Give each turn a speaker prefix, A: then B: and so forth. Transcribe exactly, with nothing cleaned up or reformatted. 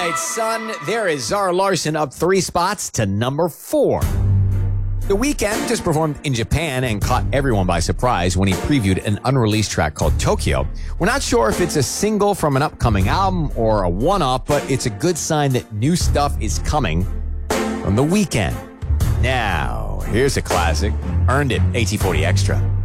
A: right, son, there is Zara Larsson up three spots to number four. The Weeknd just performed in Japan and caught everyone by surprise when he previewed an unreleased track called Tokyo. We're not sure if it's a single from an upcoming album or a one-off, but it's a good sign that new stuff is coming from The Weeknd. Now, here's a classic. Earned It, A T forty Extra.